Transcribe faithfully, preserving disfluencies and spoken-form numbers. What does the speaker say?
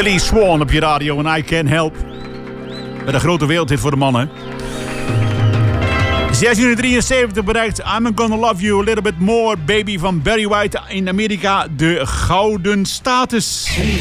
Billy Swan op je radio en I Can't Help. Met een grote wereldhit voor de mannen. zestien drieënzeventig bereikt I'm Gonna Love You A Little Bit More Baby van Barry White in Amerika de gouden status.